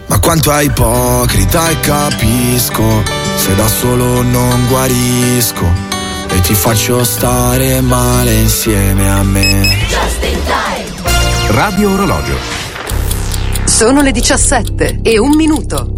Ma quanto è ipocrita e capisco, se da solo non guarisco e ti faccio stare male insieme a me. Just in time. Radio Orologio. Sono le 17:01.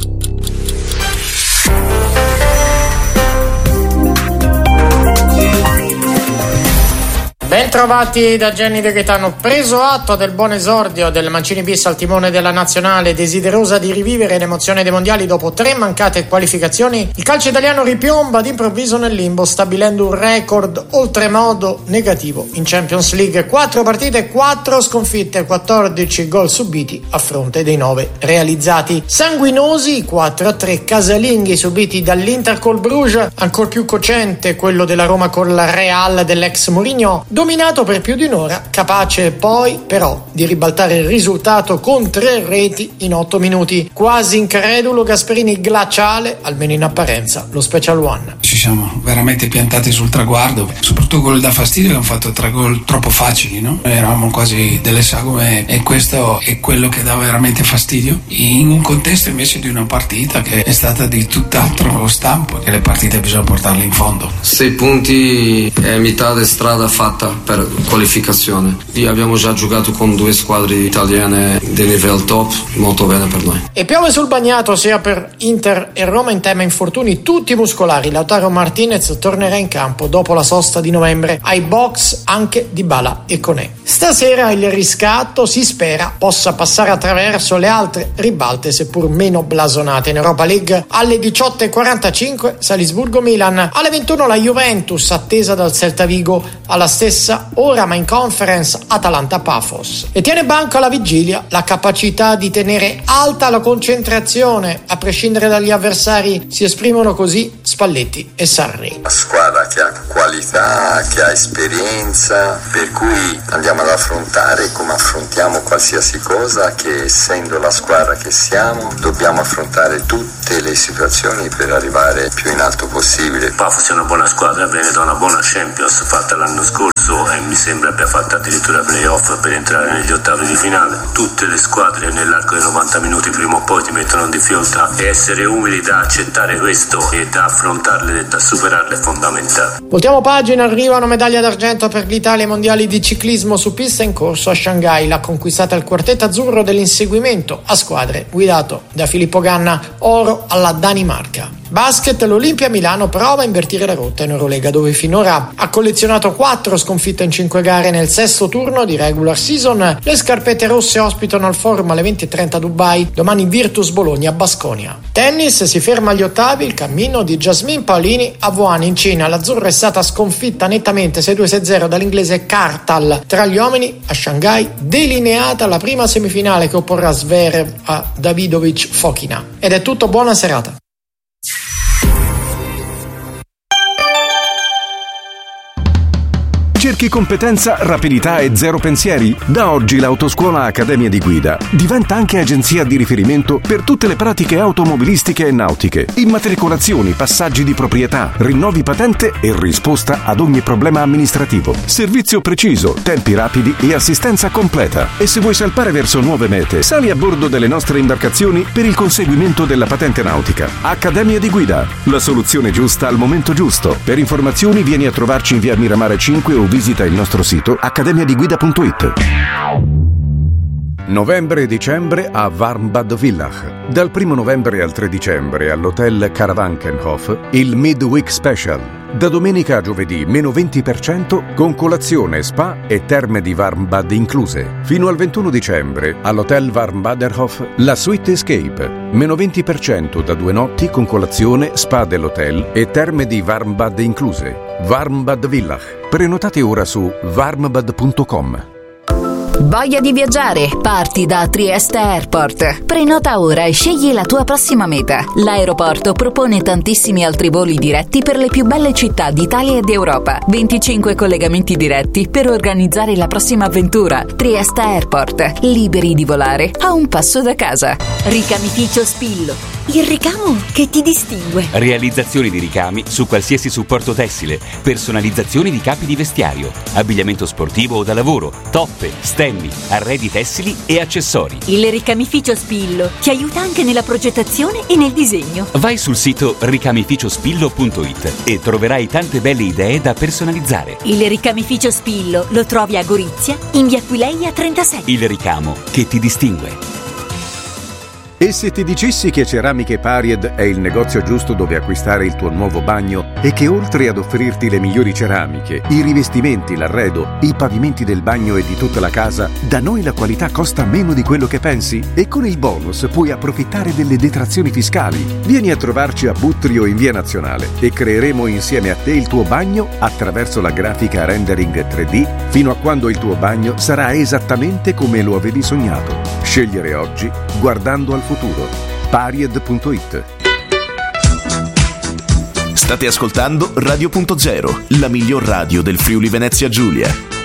Bentrovati da Gianni De Gaetano. Preso atto del buon esordio del Mancini bis al timone della nazionale, desiderosa di rivivere l'emozione dei mondiali dopo 3 mancate qualificazioni, il calcio italiano ripiomba d'improvviso nel limbo, stabilendo un record oltremodo negativo in Champions League: 4 partite, 4 sconfitte, 14 gol subiti a fronte dei 9 realizzati. Sanguinosi i 4-3 casalinghi subiti dall'Inter col Bruges, ancor più cocente quello della Roma col Real dell'ex Mourinho, dominato per più di un'ora, capace poi però di ribaltare il risultato con 3 reti in 8 minuti. Quasi incredulo Gasperini glaciale, almeno in apparenza, lo Special One. Ci siamo veramente piantati sul traguardo, soprattutto quello da fastidio che hanno fatto 3 gol troppo facili, no? Eravamo quasi delle sagome e questo è quello che dà veramente fastidio, in un contesto invece di una partita che è stata di tutt'altro stampo, che le partite bisogna portarle in fondo. 6 punti è metà di strada fatta per qualificazione. Abbiamo già giocato con 2 squadre italiane di livello top, molto bene per noi. E piove sul bagnato sia per Inter e Roma in tema infortuni tutti muscolari. Lautaro Martinez tornerà in campo dopo la sosta di novembre, ai box anche Dybala e Koné. Stasera il riscatto si spera possa passare attraverso le altre ribalte seppur meno blasonate. In Europa League alle 18:45 Salisburgo-Milan, alle 21 la Juventus attesa dal Celta Vigo, alla stessa ora ma in Conference Atalanta-Pafos. E tiene banco alla vigilia la capacità di tenere alta la concentrazione a prescindere dagli avversari. Si esprimono così Spalletti e Sarri. Una squadra che ha qualità, che ha esperienza, per cui andiamo ad affrontare come affrontiamo qualsiasi cosa, che essendo la squadra che siamo dobbiamo affrontare tutte le situazioni per arrivare il più in alto possibile. Pafos è una buona squadra, viene da una buona Champions fatta l'anno scorso e mi sembra abbia fatto addirittura playoff per entrare negli ottavi di finale. Tutte le squadre nell'arco dei 90 minuti prima o poi ti mettono in difficoltà e essere umili da accettare questo e da affrontarle e da superarle è fondamentale. Voltiamo pagina, arriva una medaglia d'argento per l'Italia ai mondiali di ciclismo su pista in corso a Shanghai. L'ha conquistata il quartetto azzurro dell'inseguimento a squadre guidato da Filippo Ganna, oro alla Danimarca. Basket, l'Olimpia Milano prova a invertire la rotta in Eurolega, dove finora ha collezionato 4 sconfitte in 5 gare nel 6° turno di regular season. Le scarpette rosse ospitano al Forum alle 20:30 a Dubai, domani Virtus Bologna Basconia. Tennis, si ferma agli ottavi il cammino di Jasmine Paolini a Wuhan in Cina. L'azzurra è stata sconfitta nettamente 6-2-6-0 dall'inglese Kartal. Tra gli uomini a Shanghai delineata la prima semifinale che opporrà Zverev a Davidovic Fokina. Ed è tutto, buona serata. Cerchi competenza, rapidità e zero pensieri? Da oggi l'Autoscuola Accademia di Guida diventa anche agenzia di riferimento per tutte le pratiche automobilistiche e nautiche. Immatricolazioni, passaggi di proprietà, rinnovi patente e risposta ad ogni problema amministrativo. Servizio preciso, tempi rapidi e assistenza completa. E se vuoi salpare verso nuove mete, sali a bordo delle nostre imbarcazioni per il conseguimento della patente nautica. Accademia di Guida, la soluzione giusta al momento giusto. Per informazioni vieni a trovarci in via Miramare 5 o visita il nostro sito accademiadigguida.it. Novembre e dicembre a Warmbad Villach. Dal 1 novembre al 3 dicembre all'Hotel Karawankenhof il Midweek Special. Da domenica a giovedì meno 20% con colazione, spa e terme di Warmbad incluse. Fino al 21 dicembre all'Hotel Warmbaderhof la Suite Escape. Meno 20% da 2 notti con colazione, spa dell'hotel e terme di Warmbad incluse. Warmbad Villach. Prenotate ora su warmbad.com. Voglia di viaggiare? Parti da Trieste Airport. Prenota ora e scegli la tua prossima meta. L'aeroporto propone tantissimi altri voli diretti per le più belle città d'Italia e d'Europa. 25 collegamenti diretti per organizzare la prossima avventura. Trieste Airport. Liberi di volare a un passo da casa. Ricamificio Spillo. Il ricamo che ti distingue. Realizzazioni di ricami su qualsiasi supporto tessile. Personalizzazioni di capi di vestiario. Abbigliamento sportivo o da lavoro. Toppe, stelle, penny, arredi tessili e accessori. Il ricamificio Spillo ti aiuta anche nella progettazione e nel disegno. Vai sul sito ricamificiospillo.it e troverai tante belle idee da personalizzare. Il ricamificio Spillo lo trovi a Gorizia, in via Aquileia 37. Il ricamo che ti distingue. E se ti dicessi che Ceramiche Paried è il negozio giusto dove acquistare il tuo nuovo bagno e che oltre ad offrirti le migliori ceramiche, i rivestimenti, l'arredo, i pavimenti del bagno e di tutta la casa, da noi la qualità costa meno di quello che pensi? E con il bonus puoi approfittare delle detrazioni fiscali. Vieni a trovarci a Buttrio in via Nazionale e creeremo insieme a te il tuo bagno attraverso la grafica rendering 3D fino a quando il tuo bagno sarà esattamente come lo avevi sognato. Scegliere oggi guardando al futuro. Paried.it. State ascoltando Radio.0, la miglior radio del Friuli Venezia Giulia.